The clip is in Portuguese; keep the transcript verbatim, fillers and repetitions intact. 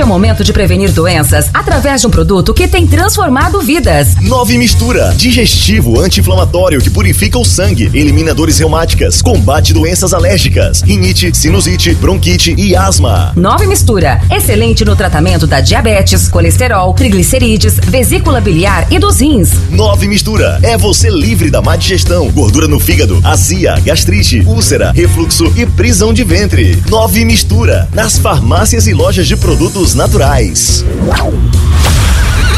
é o momento de prevenir doenças através de um produto que tem transformado vidas. Nove Mistura, digestivo anti-inflamatório que purifica o sangue, elimina dores reumáticas, combate doenças alérgicas, rinite, sinusite, bronquite e asma. Nove Mistura, excelente no tratamento da diabetes, colesterol, triglicerídeos, vesícula biliar e dos rins. Nove Mistura, é você livre da má digestão, gordura no fígado, azia, gastrite, úlcera, refluxo e prisão de ventre. Nove Mistura, nas farmácias e lojas de produtos naturais.